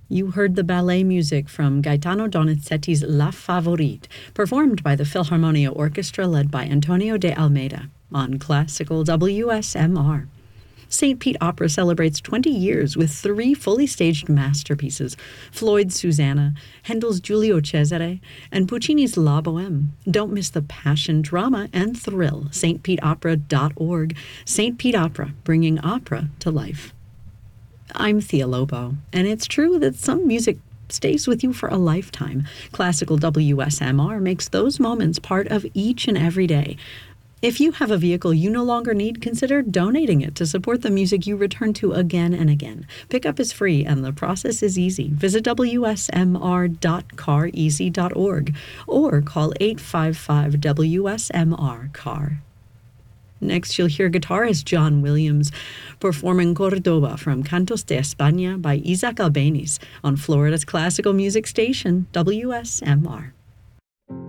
You heard the ballet music from Gaetano Donizetti's La Favorite, performed by the Philharmonia Orchestra led by Antonio de Almeida on Classical WSMR. St. Pete Opera celebrates 20 years with 3 fully staged masterpieces, Floyd's Susanna, Handel's Giulio Cesare, and Puccini's La Boheme. Don't miss the passion, drama, and thrill. stpetopera.org. St. Pete Opera, bringing opera to life. I'm Thea Lobo, and it's true that some music stays with you for a lifetime. Classical WSMR makes those moments part of each and every day. If you have a vehicle you no longer need, consider donating it to support the music you return to again and again. Pickup is free and the process is easy. Visit wsmr.careasy.org or call 855-WSMR-CAR. Next, you'll hear guitarist John Williams performing Cordoba from Cantos de España by Isaac Albéniz on Florida's classical music station, WSMR.